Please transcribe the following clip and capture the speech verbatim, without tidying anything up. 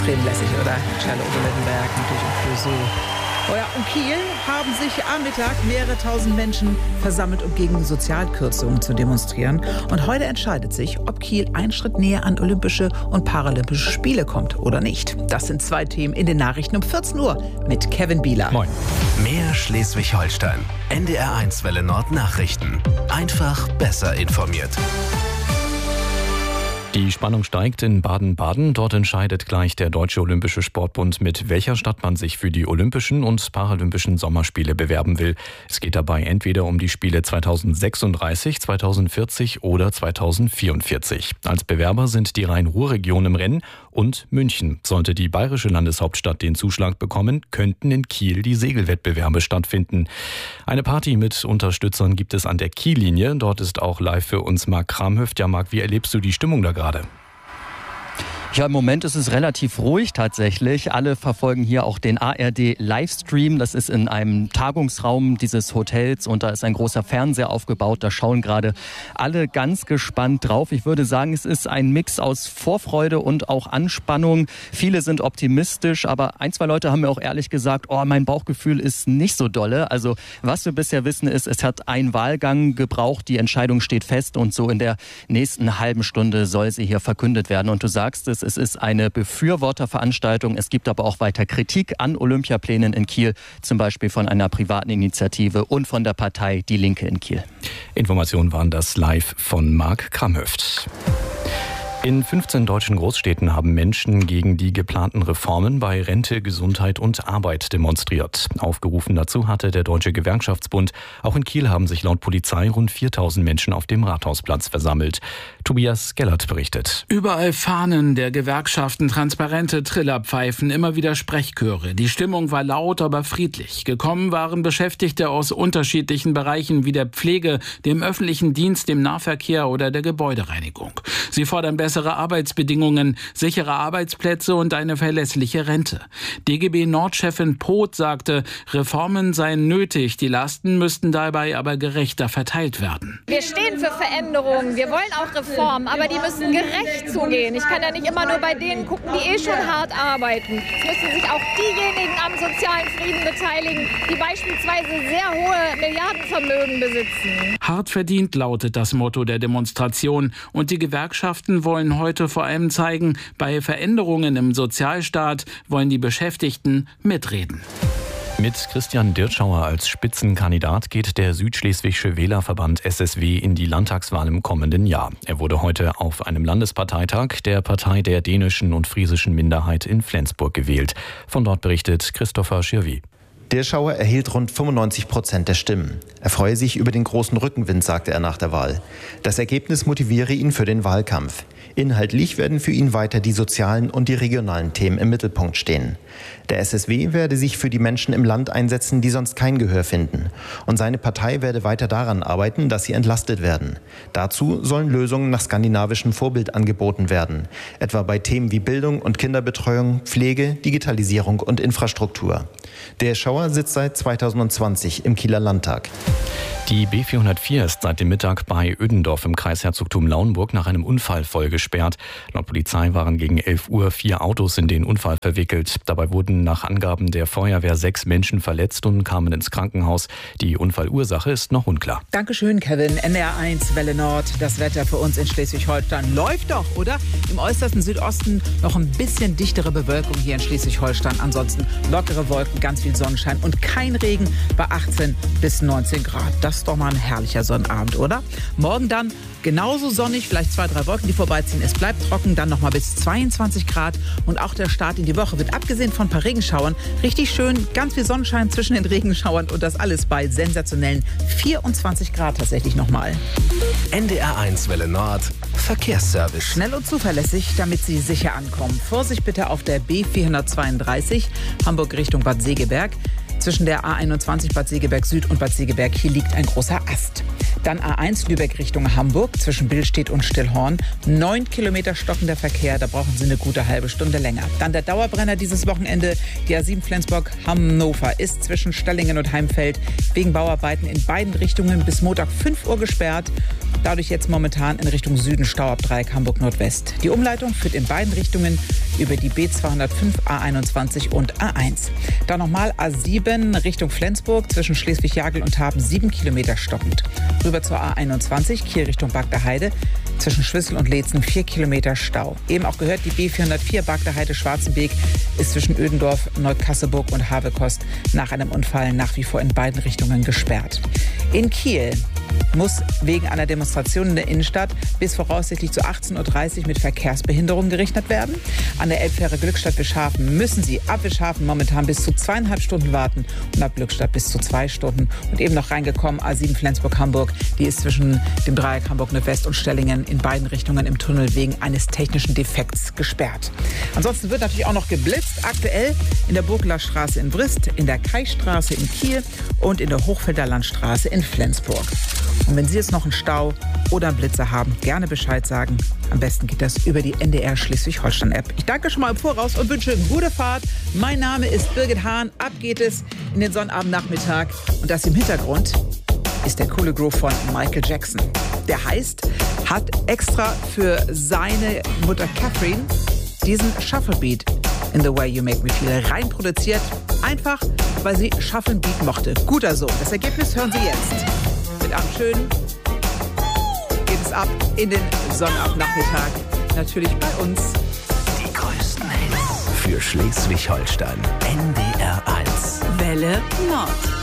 extrem lässig, oder? Cello Lindenberg, natürlich auch Clouseau. Oh ja, in Kiel haben sich am Mittag mehrere tausend Menschen versammelt, um gegen Sozialkürzungen zu demonstrieren. Und heute entscheidet sich, ob Kiel einen Schritt näher an Olympische und Paralympische Spiele kommt oder nicht. Das sind zwei Themen in den Nachrichten um vierzehn Uhr mit Kevin Bieler. Moin. Mehr Schleswig-Holstein. N D R eins Welle Nord Nachrichten. Einfach besser informiert. Die Spannung steigt in Baden-Baden. Dort entscheidet gleich der Deutsche Olympische Sportbund, mit welcher Stadt man sich für die Olympischen und Paralympischen Sommerspiele bewerben will. Es geht dabei entweder um die Spiele zweitausendsechsunddreißig, zweitausendvierzig oder zweitausendvierundvierzig. Als Bewerber sind die Rhein-Ruhr-Region im Rennen und München. Sollte die bayerische Landeshauptstadt den Zuschlag bekommen, könnten in Kiel die Segelwettbewerbe stattfinden. Eine Party mit Unterstützern gibt es an der Kiellinie. Dort ist auch live für uns Marc Kramhöft. Ja, Marc, wie erlebst du die Stimmung da gerade? Ja, im Moment ist es relativ ruhig tatsächlich. Alle verfolgen hier auch den A R D-Livestream. Das ist in einem Tagungsraum dieses Hotels und da ist ein großer Fernseher aufgebaut. Da schauen gerade alle ganz gespannt drauf. Ich würde sagen, es ist ein Mix aus Vorfreude und auch Anspannung. Viele sind optimistisch, aber ein, zwei Leute haben mir auch ehrlich gesagt, oh, mein Bauchgefühl ist nicht so dolle. Also was wir bisher wissen ist, es hat ein Wahlgang gebraucht. Die Entscheidung steht fest und so in der nächsten halben Stunde soll sie hier verkündet werden. Und du sagst es, Es ist eine Befürworterveranstaltung. Es gibt aber auch weiter Kritik an Olympiaplänen in Kiel, zum Beispiel von einer privaten Initiative und von der Partei Die Linke in Kiel. Informationen waren das live von Marc Kramhöft. In fünfzehn deutschen Großstädten haben Menschen gegen die geplanten Reformen bei Rente, Gesundheit und Arbeit demonstriert. Aufgerufen dazu hatte der Deutsche Gewerkschaftsbund. Auch in Kiel haben sich laut Polizei rund viertausend Menschen auf dem Rathausplatz versammelt. Tobias Gellert berichtet. Überall Fahnen der Gewerkschaften, transparente Trillerpfeifen, immer wieder Sprechchöre. Die Stimmung war laut, aber friedlich. Gekommen waren Beschäftigte aus unterschiedlichen Bereichen wie der Pflege, dem öffentlichen Dienst, dem Nahverkehr oder der Gebäudereinigung. Sie fordern bessere Arbeitsbedingungen, sichere Arbeitsplätze und eine verlässliche Rente. D G B-Nord-Chefin Poth sagte, Reformen seien nötig, die Lasten müssten dabei aber gerechter verteilt werden. Wir stehen für Veränderungen, wir wollen auch Reformen, aber die müssen gerecht zugehen. Ich kann ja nicht immer nur bei denen gucken, die eh schon hart arbeiten. Es müssen sich auch diejenigen am sozialen Frieden beteiligen, die beispielsweise sehr hohe Milliardenvermögen besitzen. Hart verdient lautet das Motto der Demonstration und die Gewerkschaften wollen heute vor allem zeigen, bei Veränderungen im Sozialstaat wollen die Beschäftigten mitreden. Mit Christian Dirtschauer als Spitzenkandidat geht der Südschleswigsche Wählerverband S S W in die Landtagswahl im kommenden Jahr. Er wurde heute auf einem Landesparteitag der Partei der dänischen und friesischen Minderheit in Flensburg gewählt. Von dort berichtet Christopher Schirvi. Dirtschauer erhielt rund fünfundneunzig Prozent der Stimmen. Er freue sich über den großen Rückenwind, sagte er nach der Wahl. Das Ergebnis motiviere ihn für den Wahlkampf. Inhaltlich werden für ihn weiter die sozialen und die regionalen Themen im Mittelpunkt stehen. Der S S W werde sich für die Menschen im Land einsetzen, die sonst kein Gehör finden. Und seine Partei werde weiter daran arbeiten, dass sie entlastet werden. Dazu sollen Lösungen nach skandinavischem Vorbild angeboten werden. Etwa bei Themen wie Bildung und Kinderbetreuung, Pflege, Digitalisierung und Infrastruktur. Der Schauer sitzt seit zweitausendzwanzig im Kieler Landtag. Die B vierhundertvier ist seit dem Mittag bei Ödendorf im Kreisherzogtum Lauenburg nach einem Unfall vollgesperrt. Laut Polizei waren gegen elf Uhr vier Autos in den Unfall verwickelt. Dabei wurden nach Angaben der Feuerwehr sechs Menschen verletzt und kamen ins Krankenhaus. Die Unfallursache ist noch unklar. Dankeschön, Kevin. N D R eins, Welle Nord. Das Wetter für uns in Schleswig-Holstein läuft doch, oder? Im äußersten Südosten noch ein bisschen dichtere Bewölkung hier in Schleswig-Holstein. Ansonsten lockere Wolken, ganz viel Sonnenschein und kein Regen bei achtzehn bis neunzehn Grad. Das ist doch mal ein herrlicher Sonnabend, oder? Morgen dann genauso sonnig, vielleicht zwei, drei Wolken, die vorbeiziehen. Es bleibt trocken, dann noch mal bis zweiundzwanzig Grad. Und auch der Start in die Woche wird, abgesehen von ein paar Regenschauern, richtig schön. Ganz viel Sonnenschein zwischen den Regenschauern und das alles bei sensationellen vierundzwanzig Grad tatsächlich nochmal. N D R eins Welle Nord, Verkehrsservice. Schnell und zuverlässig, damit Sie sicher ankommen. Vorsicht bitte auf der B vierhundertzweiunddreißig, Hamburg Richtung Bad Segeberg. Zwischen der A einundzwanzig Bad Segeberg Süd und Bad Segeberg, hier liegt ein großer Ast. Dann A eins Lübeck Richtung Hamburg, zwischen Billstedt und Stillhorn. Neun Kilometer stockender Verkehr, da brauchen Sie eine gute halbe Stunde länger. Dann der Dauerbrenner dieses Wochenende, die A sieben Flensburg-Hannover ist zwischen Stellingen und Heimfeld wegen Bauarbeiten in beiden Richtungen bis Montag fünf Uhr gesperrt. Dadurch jetzt momentan in Richtung Süden Stau ab Dreieck Hamburg Nordwest. Die Umleitung führt in beiden Richtungen über die B zweihundertfünf, A einundzwanzig und A eins. Dann nochmal A sieben Richtung Flensburg zwischen Schleswig-Jagel und Haben sieben Kilometer stockend. Rüber zur A einundzwanzig, Kiel Richtung Bagder Heide. Zwischen Schwissel und Leetzen vier Kilometer Stau. Eben auch gehört, die B vierhundertvier Bagder Heide Schwarzenbeek ist zwischen Ödendorf, Neukasseburg und Havekost nach einem Unfall nach wie vor in beiden Richtungen gesperrt. In Kiel muss wegen einer Demonstration in der Innenstadt bis voraussichtlich zu achtzehn Uhr dreißig mit Verkehrsbehinderung gerechnet werden. An der Elbfähre Glückstadt-Wischhafen müssen Sie ab Wischhafen momentan bis zu zweieinhalb Stunden warten und ab Glückstadt bis zu zwei Stunden. Und eben noch reingekommen A sieben Flensburg-Hamburg. Die ist zwischen dem Dreieck Hamburg-Nordwest und Stellingen in beiden Richtungen im Tunnel wegen eines technischen Defekts gesperrt. Ansonsten wird natürlich auch noch geblitzt. Aktuell in der Burgler Straße in Brist, in der Kaistraße in Kiel und in der Hochfelder Landstraße in Flensburg. Und wenn Sie jetzt noch einen Stau oder einen Blitzer haben, gerne Bescheid sagen. Am besten geht das über die N D R Schleswig-Holstein-App. Ich danke schon mal im Voraus und wünsche gute Fahrt. Mein Name ist Birgit Hahn. Ab geht es in den Sonnabendnachmittag. Und das im Hintergrund ist der coole Groove von Michael Jackson. Der heißt, hat extra für seine Mutter Catherine diesen Shuffle-Beat in The Way You Make Me Feel rein produziert. Einfach, weil sie Shuffle-Beat mochte. Guter Sohn. Das Ergebnis hören Sie jetzt. Mit einem schönen geht es ab in den Sonnabendnachmittag. Natürlich bei uns. Die größten Hits für Schleswig-Holstein. N D R eins. Welle Nord.